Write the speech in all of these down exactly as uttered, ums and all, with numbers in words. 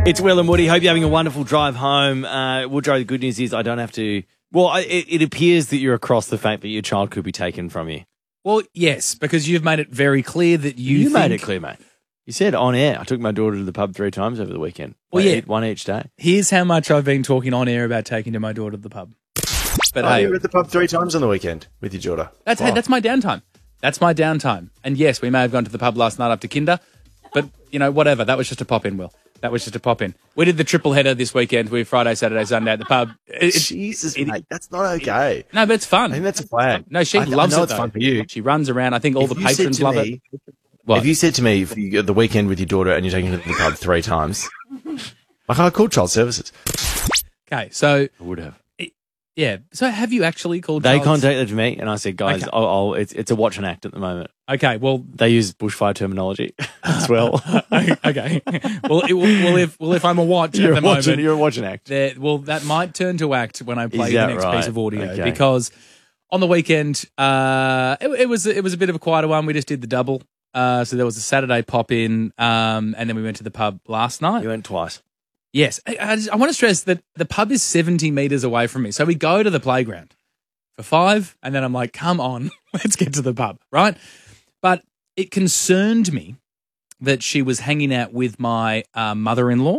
It's Will and Woody. Hope you're having a wonderful drive home. Uh, Woodrow, the good news is I don't have to... Well, I, it, it appears that you're across the fact that your child could be taken from you. Well, yes, because you've made it very clear that you You think... made it clear, mate. You said on air, I took my daughter to the pub three times over the weekend. Well, One yeah. each- One each day. Here's how much I've been talking on air about taking to my daughter to the pub. But Oh, hey, you were at the pub three times on the weekend with your daughter. that's Wow. hey, that's my downtime. That's my downtime. And yes, we may have gone to the pub last night after Kinder, but, you know, whatever. That was just a pop-in, Will. That was just a pop-in. We did the triple header this weekend. We Friday, Saturday, Sunday at the pub. It- it- Jesus, it- mate, that's not okay. No, but it's fun. I think that's a flag. No, she I, loves I know it, it's though. fun for you. She runs around. I think all If the you said patrons to love me- it. What? If you said to me if you, the weekend with your daughter and you're taking her to the pub three times, like I called child services. Okay, so, I would have. yeah. So have you actually called They child- contacted me and I said, guys, Okay. I'll, I'll, it's, it's a watch and act at the moment. Okay, well, They use bushfire terminology as well. okay. Well, it, well, if well, if I'm a watch you're, at a the watch and, moment, you're a watch and act. there, well, that might turn to act when I play Is the that next right? piece of audio Okay. because on the weekend, uh, it, it was it was a bit of a quieter one. We just did the double, uh, so there was a Saturday pop in, um, and then we went to the pub last night. You went twice. Yes, I, I, just, I want to stress that the pub is seventy meters away from me, so we go to the playground for five, and then I'm like, come on, let's get to the pub, right? But it concerned me that she was hanging out with my uh, mother-in-law,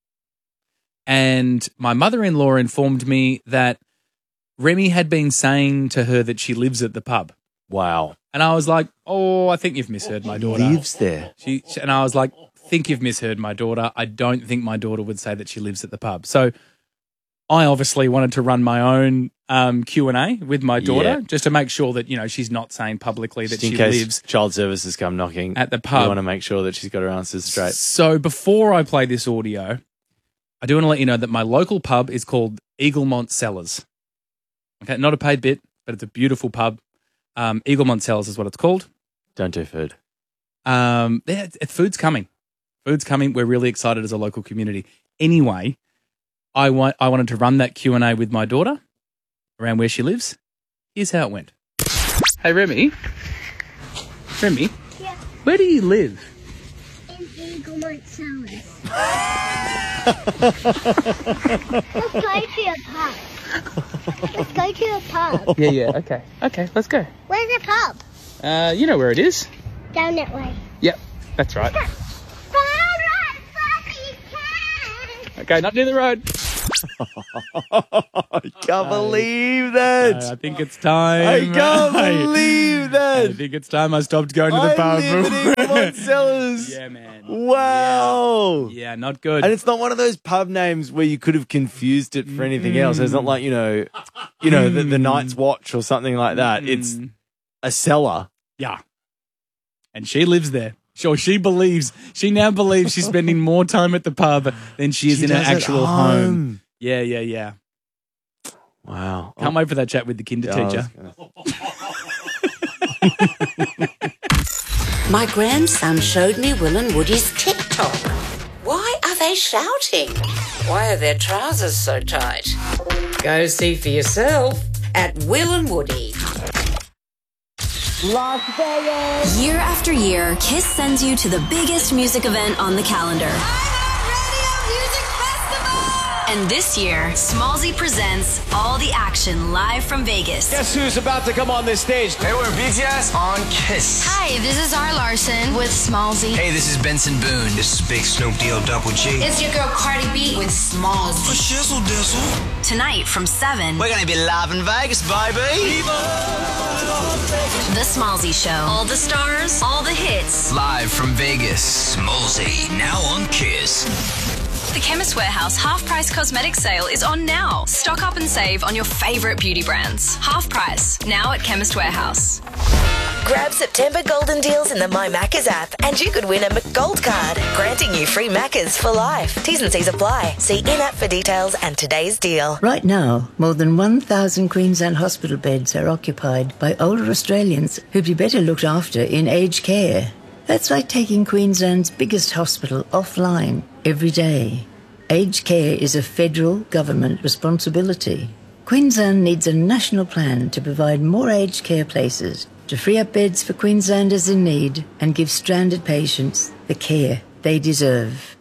and my mother-in-law informed me that Remy had been saying to her that she lives at the pub. Wow. And I was like, oh, I think you've misheard my daughter. Lives there. She, and I was like, think you've misheard my daughter. I don't think my daughter would say that she lives at the pub. So I obviously wanted to run my own um, Q and A with my daughter Yeah. just to make sure that, you know, she's not saying publicly that Just in she case lives. child services come knocking at the pub. You want to make sure that she's got her answers straight. So before I play this audio, I do want to let you know that my local pub is called Eaglemont Cellars. Okay, not a paid bit, but it's a beautiful pub. Um, Eaglemont Cellars is what it's called. Don't do food. Um, yeah, it's- it's- food's coming. Food's coming. We're really excited as a local community. Anyway, I want I wanted to run that Q and A with my daughter around where she lives. Here's how it went. Hey, Remy. Remy, Yeah, where do you live? in Eaglemont Cellars. Let's go to a pub. Let's go to a pub. Yeah, yeah. Okay, okay. Let's go. Where's the pub? Uh, you know where it is. Down that way. Yep, that's right. Alright, Bucky can. Okay, not near the road. I can't believe that. I think it's time. I can't I- believe I that. think it's time I stopped going to the I pub. live in Eaglemont Cellars. Yeah, man. Wow. Yeah, not good. And it's not one of those pub names where you could have confused it for anything else. It's not like, you know, you know, the, the Night's Watch or something like that. It's a cellar. Yeah. And she lives there. Sure, she believes, she now believes she's spending more time at the pub than she is She in her does at actual home. home. Yeah, yeah, yeah. Wow. Can't wait for that chat with the kinder Yeah, I was teacher. gonna- My grandson showed me Will and Woody's TikTok. Why are they shouting? Why are their trousers so tight? Go see for yourself at Will and Woody. Year after year, KISS sends you to the biggest music event on the calendar. And this year, Smallzy presents all the action live from Vegas. Guess who's about to come on this stage? Hey, we're B T S on KISS. Hi, this is R. Larson with Smallzy. Hey, this is Benson Boone. This is Big Snoop D-O Double G. It's your girl Cardi B with Smallzy. Shizzle Dizzle. Tonight from seven, We're gonna be live in Vegas, baby. The Smallzy Show. All the stars, all the hits. Live from Vegas, Smallzy, now on KISS. The Chemist Warehouse half price cosmetic sale is on now. Stock up and save on your favorite beauty brands. Half price, now at Chemist Warehouse. Grab September golden deals in the My Maccas app and you could win a McGold card, granting you free Maccas for life. T's and C's apply. See in-app for details and today's deal. Right now, more than one thousand Queensland hospital beds are occupied by older Australians who'd be better looked after in aged care. That's like taking Queensland's biggest hospital offline every day. Aged care is a federal government responsibility. Queensland needs a national plan to provide more aged care places, to free up beds for Queenslanders in need and give stranded patients the care they deserve.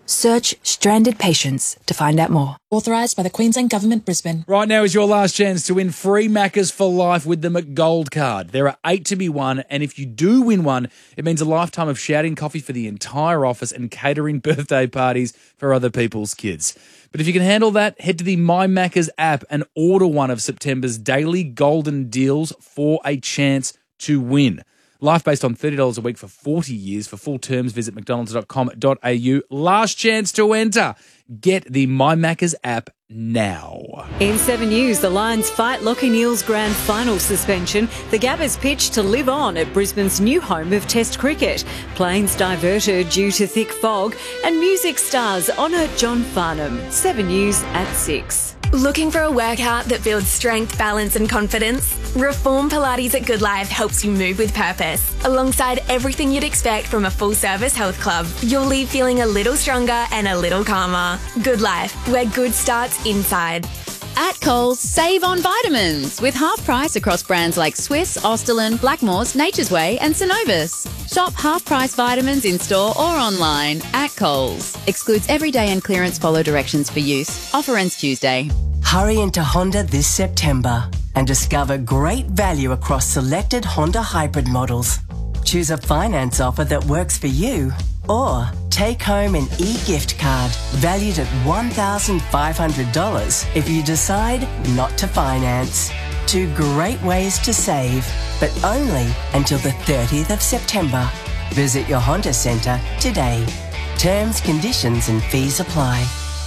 Search Stranded Patients to find out more. Authorised by the Queensland Government, Brisbane. Right now is your last chance to win free Maccas for life with the McGold card. There are eight to be won, and if you do win one, it means a lifetime of shouting coffee for the entire office and catering birthday parties for other people's kids. But if you can handle that, head to the My Maccas app and order one of September's daily golden deals for a chance to win. Life based on thirty dollars a week for forty years. For full terms, visit mcdonalds dot com dot a u. Last chance to enter. Get the My Maccas app now. In seven News, the Lions fight Lachie Neale's grand final suspension. The Gabbers pitch to live on at Brisbane's new home of Test cricket. Planes diverted due to thick fog. And music stars honour John Farnham. seven News at six. Looking for a workout that builds strength, balance and confidence? Reform Pilates at Good Life helps you move with purpose. Alongside everything you'd expect from a full-service health club, you'll leave feeling a little stronger and a little calmer. Good Life, where good starts inside. At Coles, save on vitamins with half price across brands like Swiss, Austerlin, Blackmores, Nature's Way and Synovus. Shop half price vitamins in store or online at Coles. Excludes everyday and clearance, follow directions for use. Offer ends Tuesday. Hurry into Honda this September and discover great value across selected Honda hybrid models. Choose a finance offer that works for you, or take home an e-gift card valued at one thousand five hundred dollars if you decide not to finance. Two great ways to save, but only until the thirtieth of September. Visit your Honda Centre today. Terms, conditions and fees apply.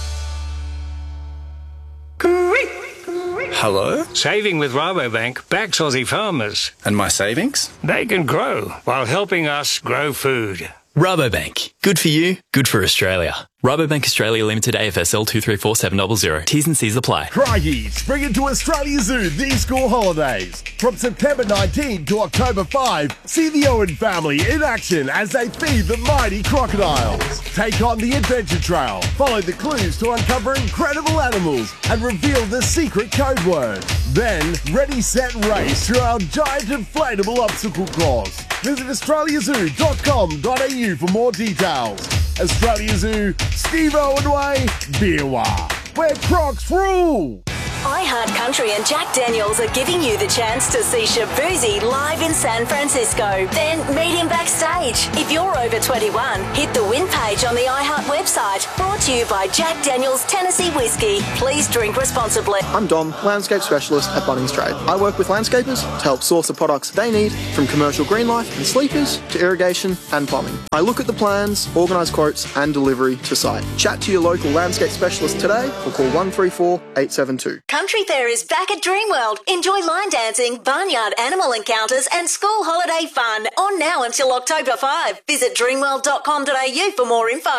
Hello? Saving with Rabobank backs Aussie farmers. And my savings? They can grow while helping us grow food. Rabobank. Good for you, good for Australia. Rabobank Australia Limited, A F S L two three four seven zero zero. T's and C's apply. Crikey, spring into Australia Zoo these school holidays. From September nineteenth to October fifth, see the Owen family in action as they feed the mighty crocodiles. Take on the adventure trail, follow the clues to uncover incredible animals and reveal the secret code word. Then, ready, set, race through our giant inflatable obstacle course. Visit australia zoo dot com dot a u for more details. Australia Zoo, Steve Owen Way, Beerwah, where Crocs rule. iHeartCountry and Jack Daniels are giving you the chance to see Shabuzi live in San Francisco. Then meet him backstage. If you're over twenty-one, hit the win page on the iHeart website. Brought to you by Jack Daniels Tennessee Whiskey. Please drink responsibly. I'm Dom, landscape specialist at Bunnings Trade. I work with landscapers to help source the products they need, from commercial green life and sleepers to irrigation and plumbing. I look at the plans, organise quotes and delivery to site. Chat to your local landscape specialist today or call one three four, eight seven two. Country Fair is back at Dreamworld. Enjoy line dancing, barnyard animal encounters and school holiday fun on now until October fifth. Visit dreamworld dot com dot a u for more info.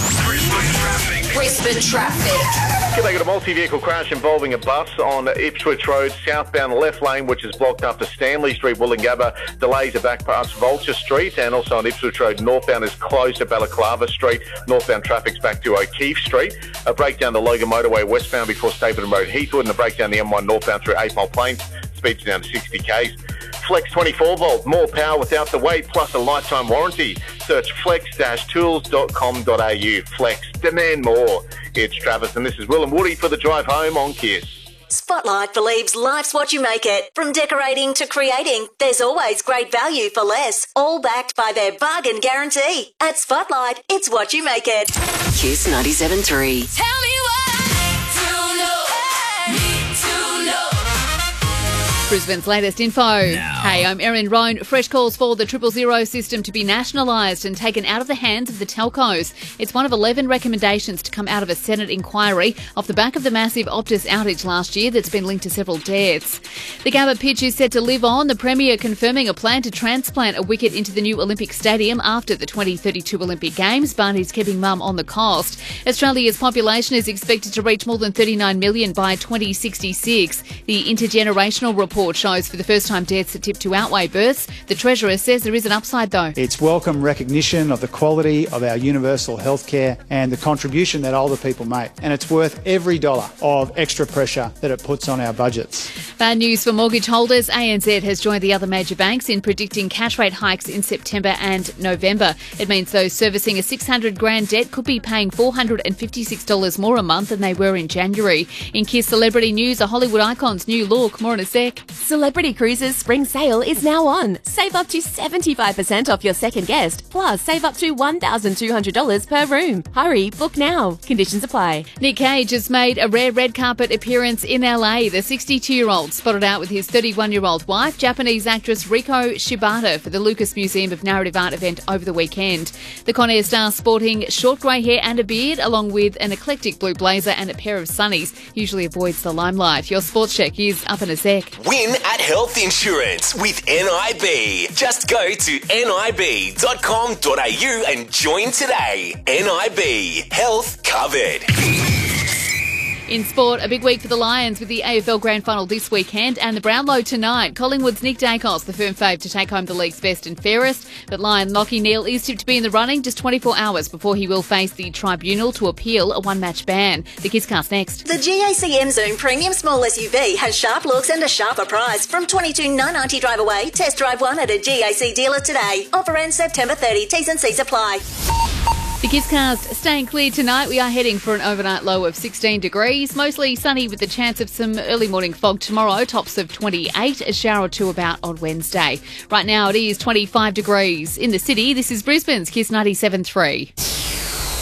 Brisbane traffic. They got a multi-vehicle crash involving a bus on Ipswich Road, southbound left lane, which is blocked after Stanley Street, Wollongabba. Delays are back past Vulture Street, and also on Ipswich Road, northbound is closed at Balaclava Street. Northbound traffic's back to O'Keefe Street. A breakdown the Logan Motorway westbound before Stapleton Road, Heathwood, and a breakdown the M one northbound through A P O L Plains. Speeds down to sixty k's. Flex twenty-four volt, more power without the weight, plus a lifetime warranty. Search flex dash tools dot com dot a u. Flex, demand more. It's Travis, and this is Will and Woody for the drive home on Kiss. Spotlight believes life's what you make it. From decorating to creating, there's always great value for less. All backed by their bargain guarantee. At Spotlight, it's what you make it. Kiss ninety-seven point three. Tell me what to know. Need to know. Brisbane's latest info. Now. Hey, I'm Erin Roan. Fresh calls for the triple zero system to be nationalised and taken out of the hands of the telcos. It's one of eleven recommendations to come out of a Senate inquiry off the back of the massive Optus outage last year that's been linked to several deaths. The Gabba pitch is set to live on, the Premier confirming a plan to transplant a wicket into the new Olympic Stadium after the twenty thirty-two Olympic Games. Barney's keeping mum on the cost. Australia's population is expected to reach more than thirty-nine million by twenty sixty-six. The intergenerational report report shows for the first time deaths are tipped to outweigh births. The Treasurer says there is an upside though. It's welcome recognition of the quality of our universal healthcare and the contribution that older people make. And it's worth every dollar of extra pressure that it puts on our budgets. Bad news for mortgage holders. A N Z has joined the other major banks in predicting cash rate hikes in September and November. It means those servicing a six hundred grand debt could be paying four hundred fifty-six dollars more a month than they were in January. In Kiss Celebrity News, a Hollywood icon's new look. More in a sec. Celebrity Cruises spring sale is now on. Save up to seventy-five percent off your second guest, plus save up to one thousand two hundred dollars per room. Hurry, book now. Conditions apply. Nick Cage has made a rare red carpet appearance in L A. The sixty-two-year-old spotted out with his thirty-one-year-old wife, Japanese actress Riko Shibata, for the Lucas Museum of Narrative Art event over the weekend. The Con Air star sporting short grey hair and a beard, along with an eclectic blue blazer and a pair of sunnies, usually avoids the limelight. Your sports check is up in a sec. Win at Health Insurance with N I B. Just go to nib dot com dot a u and join today. N I B. Health covered. In sport, a big week for the Lions with the A F L Grand Final this weekend and the Brownlow tonight. Collingwood's Nick Dacos, the firm fave to take home the league's best and fairest. But Lion Lachie Neale is tipped to be in the running just twenty-four hours before he will face the tribunal to appeal a one-match ban. The Kisscast next. The G A C M Zoom Premium Small S U V has sharp looks and a sharper price. From twenty-two thousand nine hundred ninety drive away, test drive one at a G A C dealer today. Offer ends September thirtieth. T's and C's apply. The Kisscast staying clear tonight. We are heading for an overnight low of sixteen degrees. Mostly sunny with the chance of some early morning fog tomorrow. Tops of twenty-eight. A shower or two about on Wednesday. Right now it is twenty-five degrees in the city. This is Brisbane's Kiss ninety-seven point three.